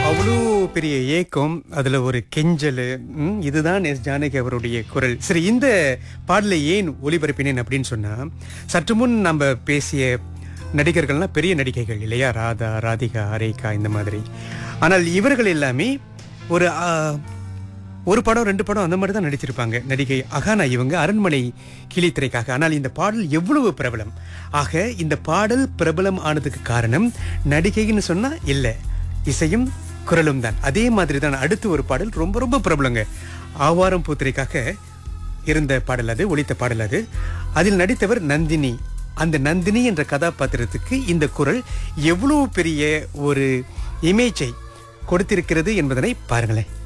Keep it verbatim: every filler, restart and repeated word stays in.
அவ்வளோ பெரிய ஏக்கம், அதுல ஒரு கெஞ்சல். ம், இதுதான் எஸ் ஜானகி அவருடைய குரல். சரி, இந்த பாடலை ஏன் ஒளிபரப்பினேன் அப்படின்னு சொன்னா, சற்று முன் நம்ம பேசிய நடிகர்கள்லாம் பெரிய நடிகைகள் இல்லையா? ராதா, ராதிகா, ரேகா இந்த மாதிரி. ஆனால் இவர்கள் எல்லாமே ஒரு ஆ, ஒரு படம் ரெண்டு படம் அந்த மாதிரி தான் நடிச்சிருப்பாங்க. நடிகை அகானா இவங்க அரண்மனை கிளித்திரைக்காக. ஆனால் இந்த பாடல் எவ்வளவு பிரபலம். ஆக இந்த பாடல் பிரபலம் ஆனதுக்கு காரணம் நடிகைன்னு சொன்னா இல்ல, இசையும் குரலும் தான். அதே மாதிரி தான் அடுத்து ஒரு பாடல் ரொம்ப ரொம்ப பிரபலங்க. ஆவாரம் பூத்திரைக்காக இருந்த பாடல் அது, ஒலித்த பாடல் அது. அதில் நடித்தவர் நந்தினி. அந்த நந்தினி என்ற கதாபாத்திரத்துக்கு இந்த குரல் எவ்வளவு பெரிய ஒரு இமேஜை கொடுத்திருக்கிறது என்பதனை பாருங்களேன்.